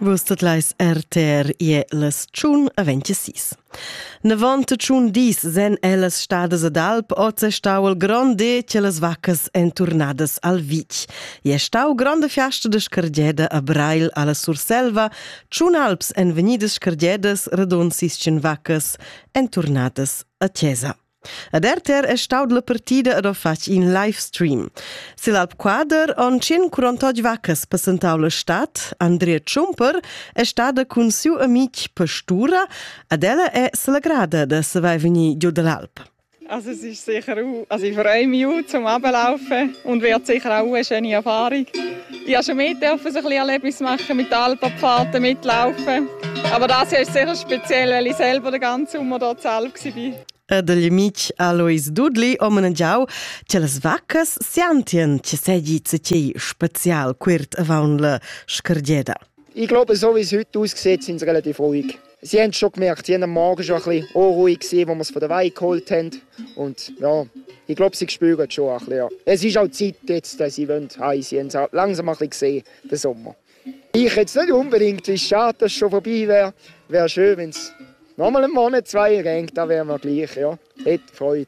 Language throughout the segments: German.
Vostat lais RTR ie las tschun a 26. Navanta tschun dis zen ellas stadas ad Alp o c'è stau al grande che las vaccas enturnadas al vic. Ie stau grande fiasta de scardieda a Brail alla Surselva, tschun Alps en venidas scardiedas radonsis cen vaccas enturnadas a Chiesa. Ad RTR è stau la partida ad fac in live stream. Sil'Alp Quader on 148 vaccas passantau la stat, Andrea Tschumper è stada cun siu amic Pastura, ad ella è se la grada da se vai veni giù dall'Alp. Also es ist sicher auch, also ich freue mich auch zum Ablaufen und wird sicher auch eine schöne Erfahrung. Ich habe schon mit dürfen, so ein bisschen Erlebnis machen mit Alpenpfaden, mitlaufen. Aber das hier ist sicher speziell, weil ich selber den ganzen Sommer hier zu Alp war. Dagli amici Alois Dudley omenaggiau che las vaccas siantien che segi c'è special quirt avon la scardieda. Ich glaube, so wie es heute aussieht, sind sie relativ ruhig. Sie haben es schon gemerkt, sie haben am Morgen schon ein bisschen unruhig gewesen, wo wir es von der Weide geholt haben. Und ja, ich glaube, sie spüren es schon ein bisschen. Ja. Es ist auch Zeit jetzt, dass sie heim wollen. Sie haben es langsam ein bisschen gesehen, den Sommer. Ich jetzt nicht unbedingt, es ist schade, dass es schon vorbei wäre. Wäre schön, wenn es nochmal einen Monat, 2 renkt, da wären wir gleich, ja. Hätte Freude.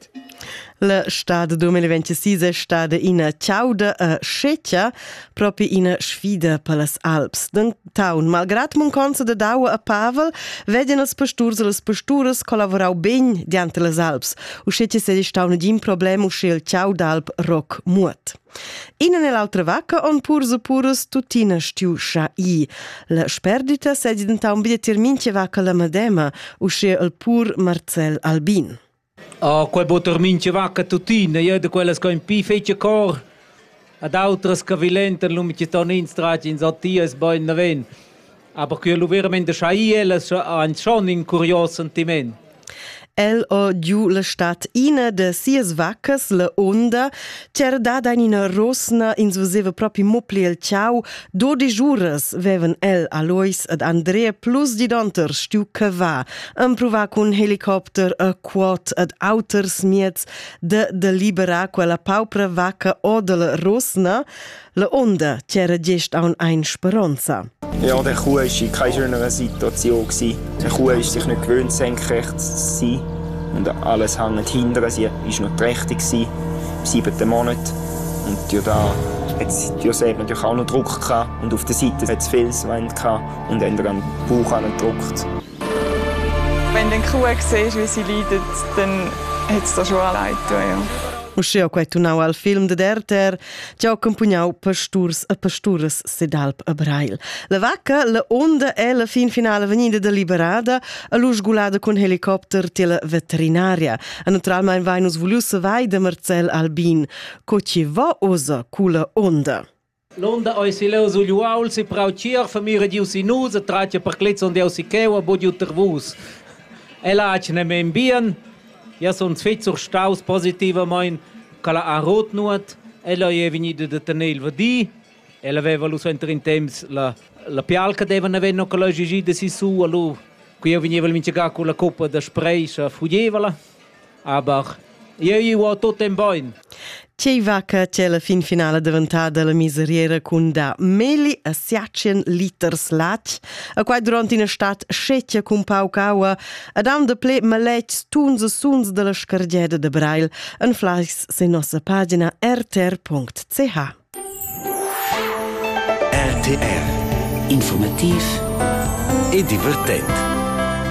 La stada 2026 è stada ina ciauda a Sceccia, proprio ina sfida per las Alps. Den taun, malgrat munconza da daua a Pavel, vedian als pasturs e las pasturas collaborau ben diante las Alps. U Sceccia sedi stau negin problem usce il ciaudalp roc muot. Ina nell'altra vacca on pursa puras tutina stiu scha-i. La sperdita sedi den taun bidetir mince vacca la Madema, usce il pur Marcel Albin. Quei botter mince vacca tutina, io de quelles che in pi fece cor, ad altres che vilenten lumici ton in strati in sottias boin naven. Aber che lu veramente schai elas an schon in curios sentiment. El o giù la stat ina de sias vaccas, la Onda, c'era dada in ina rosna in svaseva propi mopli el ciao, 12 uras vevan el Alois ad Andrea plus di donter stiu cava, improva con helicopter a quad ad auters miets de libera quella paupra vacca o de la rosna, la Onda c'era gest aun ein speranza. Ja, der Kuh war in keiner schöneren Situation. Der Kuh ist sich nicht gewöhnt, senkrecht zu sein. Und alles hängt hinter. Sie war noch trächtig, 7. Monat. Und da hat sie natürlich auch noch Druck gehabt. Und auf der Seite hat es viel Wind gehabt. Und dann am Bauch gedruckt. Wenn du die Kuh siehst, wie sie leidet, dann hat es da schon allein getan, ja. Usceo quai tunau al film de RTR, già accompagnau pasturs a pasturas sedalp a Brail. La vacca, la Onda è la fin finale venida da Liberada, a l'usgulada con helicopter tela veterinaria. A naturalmein vainus volussa vai de Marcel Albin, co ci va osa cu la Onda. L'Onda oi si leu sul uaul, si prau cier, famire diu si nus, a tratja per clits on deu si cheu, a bo diu tervus. Ela ac ne men bien, ja son fet sur staus positiva mein kala a rot nuot ella è venuta da Tanel vadi ella aveva lo center in temps la pialca devano avere con la gigi de si su allo qui veniva il mince con la coppa da spray sa fugevala aber io ho tutto in boin. C'è vacca c'è la fin finale diventata la miseriera con da meli a 16 liters lac, a quai durante in stat Sceccia con paucaua, ad am de ple malec tuns e suns de la scardieda de Brail, en flais se nostra pagina rtr.ch. RTR. Informativ e divertente.